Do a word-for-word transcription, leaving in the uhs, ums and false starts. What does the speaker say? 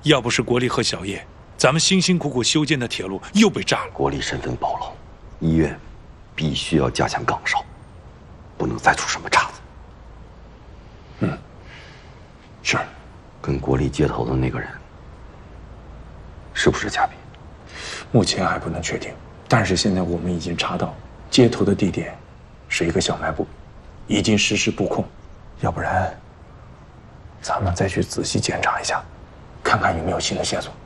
要不是国立和小叶，咱们辛辛苦苦修建的铁路又被炸了。 国立身份暴露，医院必须要加强岗哨，不能再出什么岔子。 嗯，是。 跟国立接头的那个人，是不是嘉宾？ 目前还不能确定，但是现在我们已经查到，接头的地点是一个小卖部，已经实施布控。要不然，咱们再去仔细检查一下，看看有没有新的线索。